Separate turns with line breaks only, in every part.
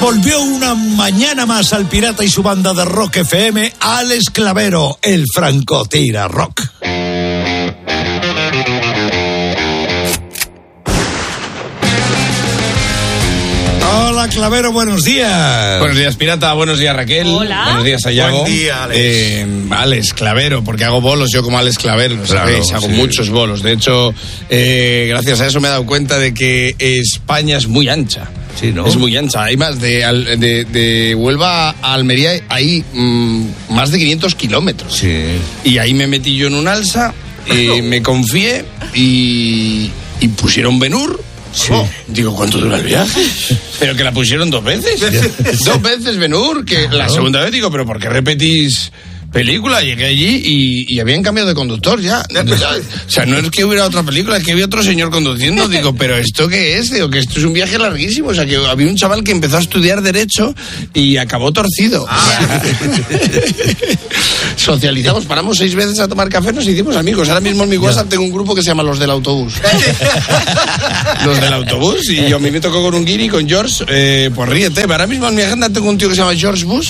Volvió una mañana más al Pirata y su banda de Rock FM, Alex Clavero, el francotira rock. Hola Clavero, buenos días.
Buenos días Pirata, buenos días Raquel.
Hola.
Buenos días Sayago.
Buen día, Alex.
Alex Clavero, porque hago bolos yo como Alex Clavero, ¿no sabéis? Hago muchos bolos. De hecho, gracias a eso me he dado cuenta de que España es muy ancha.
Sí, ¿no?
Es muy ancha. Hay más de Huelva a Almería, hay más de 500 kilómetros.
Sí.
Y ahí me metí yo en un alsa, me confié y pusieron Ben-Hur.
Sí.
Digo, ¿cuánto dura el viaje? Pero que la pusieron 2 veces. 2 veces Ben-Hur, que la segunda vez digo, ¿pero por qué repetís película? Llegué allí y habían cambiado de conductor ya. O sea, no es que hubiera otra película, es que había otro señor conduciendo. Digo, ¿pero esto qué es? Digo, que esto es un viaje larguísimo. O sea, que había un chaval que empezó a estudiar Derecho y acabó torcido. Socializamos, paramos 6 veces a tomar café, nos hicimos amigos. Ahora mismo en mi WhatsApp tengo un grupo que se llama Los del Autobús. Los del Autobús, y yo a mí me tocó con un guiri, con George, pues ríete. Pero ahora mismo en mi agenda tengo un tío que se llama George Bush.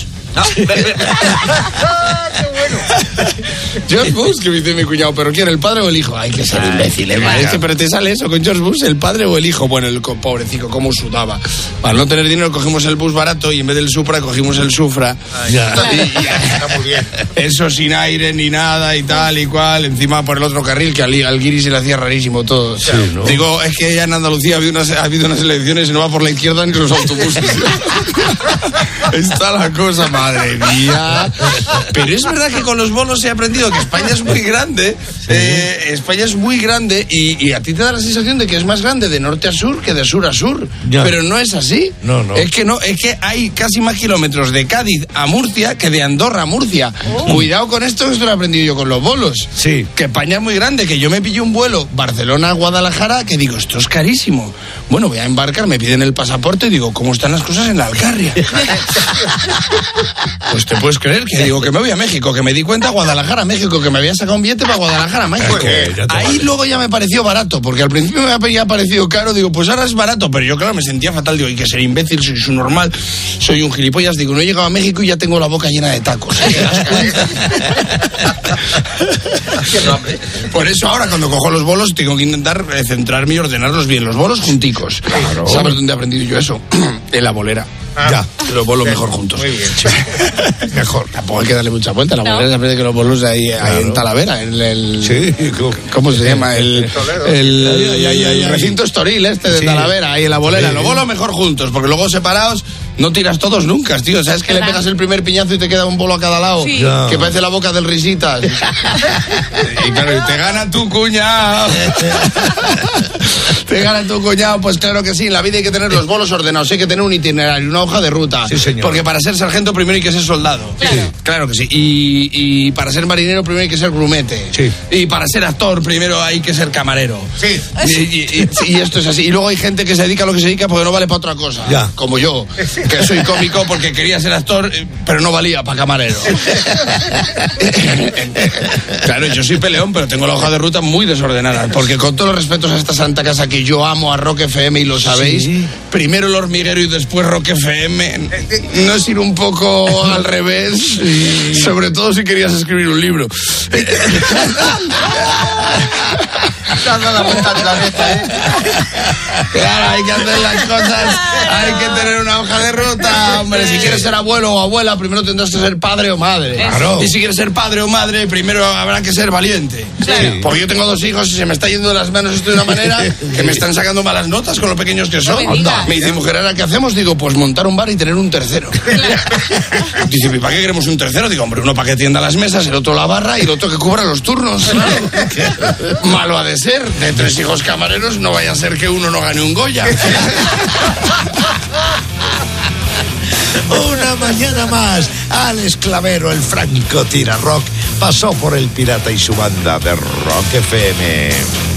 George Bush, que me dice mi cuñado, ¿pero quién, el padre o el hijo? Ay, que ser imbécil, dice, pero te sale eso con George Bush, el padre o el hijo. Bueno, el pobrecito, cómo sudaba. Para no tener dinero cogimos el bus barato y en vez del Supra cogimos el Sufra.
Está muy bien.
Eso sin aire ni nada y tal y cual, encima por el otro carril, que al guiri se le hacía rarísimo todo.
Sí, ¿no?
Digo, es que ya en Andalucía ha habido unas elecciones y no va por la izquierda ni los autobuses. Está la cosa, madre mía. Pero es verdad que con los bolos he aprendido que España es muy grande. España es muy grande y a ti te da la sensación de que es más grande de norte a sur que de sur a sur.
Ya.
Pero no es así.
No.
Es que hay casi más kilómetros de Cádiz a Murcia que de Andorra a Murcia. Cuidado con esto, que esto lo he aprendido yo con los bolos.
Sí.
Que España es muy grande, que yo me pillé un vuelo Barcelona-Guadalajara, que digo, esto es carísimo. Bueno, voy a embarcar, me piden el pasaporte y digo, ¿cómo están las cosas en la Alcarria? Pues te puedes creer que digo que me voy a México, que me di cuenta Guadalajara, México, que me había sacado un billete para Guadalajara, México. Ahí luego ya me pareció barato, porque al principio me había parecido caro, digo, pues ahora es barato, pero yo claro me sentía fatal, digo, hay que ser imbécil, soy su normal, soy un gilipollas, digo, no he llegado a México y ya tengo la boca llena de tacos. Por eso ahora cuando cojo los bolos tengo que intentar centrarme y ordenarlos bien, los bolos junticos. Claro. ¿Sabes dónde he aprendido yo eso? En la bolera. Ya, los bolos mejor juntos.
Muy bien, mejor.
Tampoco hay que darle mucha vuelta. La bolera se aprende que los bolos de ahí en Talavera, en el...
Sí,
¿cómo se llama? El recinto estoril de Talavera, ahí en la bolera. Los bolos mejor juntos, porque luego separados no tiras todos nunca, tío. ¿Sabes que le pegas el primer piñazo y te queda un bolo a cada lado?
Sí.
Que parece la boca del Risitas. Y claro, te gana tu cuñado. Te gana tu cuñado, pues claro que sí. En la vida hay que tener los bolos ordenados, hay que tener un itinerario, una hoja de ruta.
Sí, señor.
Porque para ser sargento primero hay que ser soldado.
Claro.
Claro que sí. Y para ser marinero primero hay que ser grumete.
Sí.
Y para ser actor primero hay que ser camarero.
Sí.
Y esto es así. Y luego hay gente que se dedica a lo que se dedica porque no vale para otra cosa.
Ya.
Como yo, que soy cómico porque quería ser actor, pero no valía para camarero. Claro, yo soy peleón, pero tengo la hoja de ruta muy desordenada. Porque con todos los respetos a esta santa casa que yo amo, a Rock FM, y lo sabéis,
Sí.
primero el hormiguero y después Rock FM, no es ir un poco al revés, sobre todo si querías escribir un libro.
Dando la vuelta al planeta,
Claro, hay que hacer las cosas, hay que tener una hoja de ruta. Hombre, si quieres ser abuelo o abuela, primero tendrás que ser padre o madre.
Claro.
Y si quieres ser padre o madre, primero habrá que ser valiente.
Claro.
Porque yo tengo 2 hijos y se me está yendo de las manos esto de una manera que me están sacando malas notas con lo pequeños que son.
No me digas.
Me dice, mujer, ¿ahora qué hacemos? Digo, pues montar un bar y tener un tercero. Dice, ¿y para qué queremos un tercero? Digo, hombre, uno para que tienda las mesas, el otro la barra y el otro que cubra los turnos. Malo ha de ser. De 3 hijos camareros no vaya a ser que uno no gane un Goya.
Una mañana más, Alex Clavero, el francotira rock, pasó por el Pirata y su banda de Rock FM.